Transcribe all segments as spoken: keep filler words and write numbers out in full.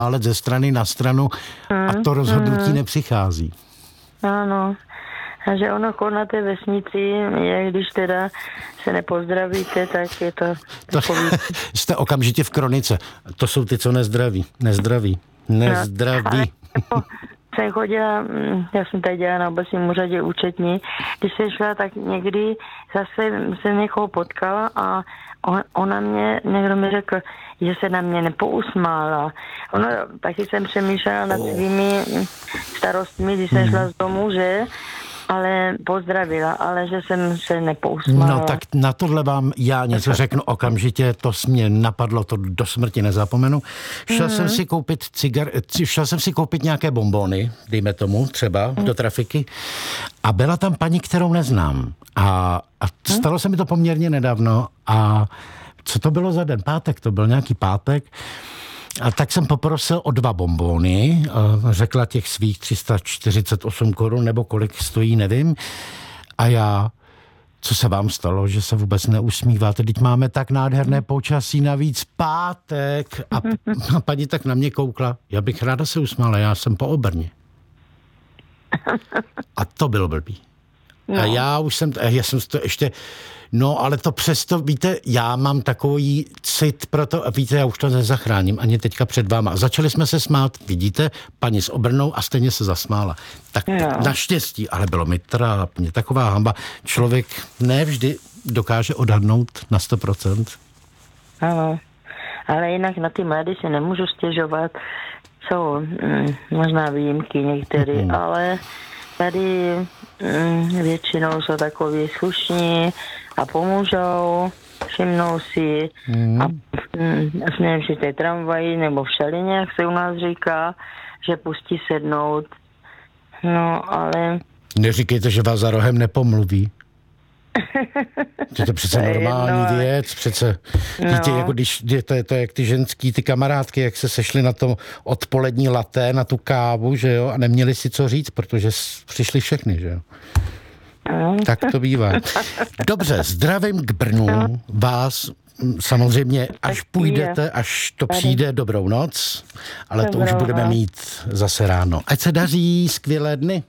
ale ze strany na stranu a to rozhodnutí mm. nepřichází. Ano. A že ono na té vesnici je, když teda se nepozdravíte, tak je to... to jste okamžitě v kronice. To jsou ty, co nezdraví. Nezdraví. Nezdraví. No, jsem chodila, já jsem tady dělala na obecním úřadě účetní, když jsem šla, tak někdy zase se někoho potkala a on, ona mě, někdo mi řekl, že se na mě nepousmála. Ono, taky jsem přemýšlela nad svými starostmi, když jsem šla z domu, že ale pozdravila, ale že jsem se nepousmála. No tak na tohle vám já něco řeknu okamžitě, to mě napadlo, to do smrti nezapomenu. Šel mm. jsem si koupit cigar, šel jsem si koupit nějaké bonbony, dejme tomu třeba, mm. do trafiky a byla tam paní, kterou neznám. A, a stalo mm. se mi to poměrně nedávno a co to bylo za den? Pátek, to byl nějaký pátek. A tak jsem poprosil o dva bonbony, řekla těch svých tři sta čtyřicet osm korun, nebo kolik stojí, nevím. A já, co se vám stalo, že se vůbec neusmíváte? Teď máme tak nádherné počasí, navíc pátek. A, a paní tak na mě koukla, já bych ráda se usmála, já jsem po Obrně. A to bylo blbý. No. A já už jsem, já jsem to ještě, no ale to přesto, víte, já mám takový cit pro to, a víte, já už to nezachráním ani teďka před váma. Začali jsme se smát, vidíte, paní s Obrnou a stejně se zasmála. Tak no. Naštěstí, ale bylo mi trápně, taková hamba. Člověk nevždy dokáže odhadnout na sto procent. Ano, ale jinak na ty mladé se nemůžu stěžovat. Jsou mm, možná výjimky některé, mm. ale tady mm, většinou jsou takový slušní a pomůžou, všimnou si mm. a mm, smějem si té tramvaji nebo v šalině, jak se u nás říká, že pustí sednout. No, ale... Neříkejte, že vás za rohem nepomluví. To je přece normální no, věc, přece no. Víte, jako když, to je to jak ty ženský, ty kamarádky, jak se sešly na to odpolední laté, na tu kávu, že jo, a neměli si co říct, protože přišli všechny, že jo. No. Tak to bývá. Dobře, zdravím k Brnu, no. Vás samozřejmě, až půjdete, až to přijde, dobrou noc, ale dobrou, to už budeme mít zase ráno. Ať se daří, skvělé dny.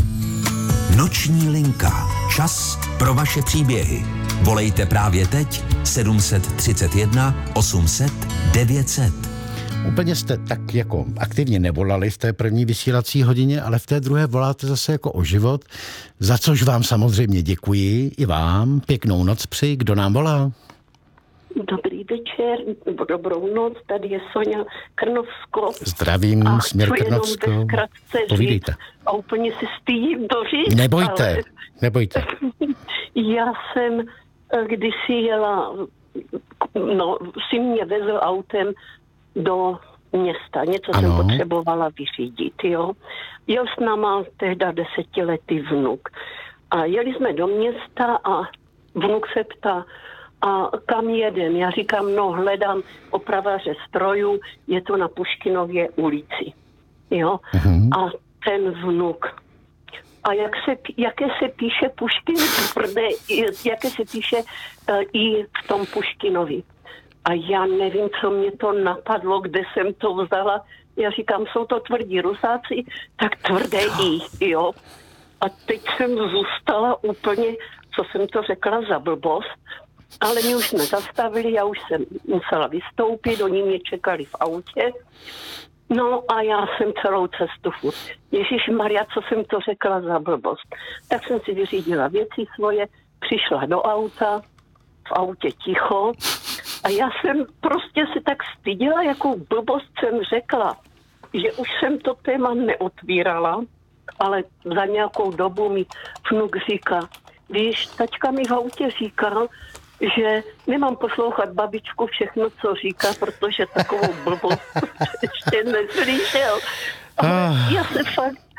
Noční linka. Čas pro vaše příběhy. Volejte právě teď sedm set třicet jedna osm set devět set. Úplně jste tak jako aktivně nevolali v té první vysílací hodině, ale v té druhé voláte zase jako o život, za což vám samozřejmě děkuji, i vám. Pěknou noc přeji. Kdo nám volá? Dobrý večer, dobrou noc, tady je Soňa Krnovsko. Zdravím, a směr Krnovsko. Povídejte. A úplně si stydím to říct. Nebojte, ale... nebojte. Já jsem kdysi jela, no, si mě vezl autem do města, něco ano. Jsem potřebovala vyřídit, jo. Jel s náma tehda desetiletý vnuk. A jeli jsme do města a vnuk se ptá, a kam jedem? Já říkám, no hledám opraváře strojů, je to na Puškinově ulici. Jo? Uh-huh. A ten vnuk. A jak se, jaké se píše Puškin, prdé, jaké se píše uh, i v tom Puškinovi. A já nevím, co mě to napadlo, kde jsem to vzala. Já říkám, jsou to tvrdí Rusáci, tak tvrdé i, jo. A teď jsem zůstala úplně, co jsem to řekla za blbost, ale mě už nezastavili, já už jsem musela vystoupit, oni mě čekali v autě. No a já jsem celou cestu furt. Ježišmarja, co jsem to řekla za blbost. Tak jsem si vyřídila věci svoje, přišla do auta, v autě ticho a já jsem prostě se tak styděla, jakou blbost jsem řekla, že už jsem to téma neotvírala, ale za nějakou dobu mi vnuk říká, víš, taťka mi v autě říkal, že nemám poslouchat babičku všechno, co říká, protože takovou blbost ještě neslyšel. Ale já se fakt,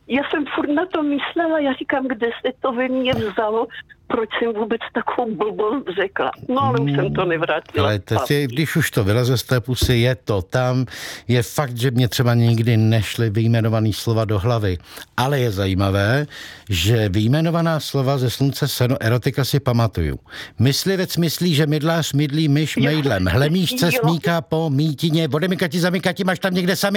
já jsem furt na to myslela, já říkám, kde se to ve mně vzalo, proč jsem vůbec takovou blbost řekla. No ale už jsem to nevrátila. Ale tě, když už to vyleze z té pusy, je to tam. Je fakt, že mě třeba nikdy nešly vyjmenovaný slova do hlavy. Ale je zajímavé, že vyjmenovaná slova ze Slunce seno erotika si pamatuju. Myslivec myslí, že mydlář mydlí myš mejdlem. Hlemíšce smíká po mítině. Vodemykati zamykati, máš tam někde sami.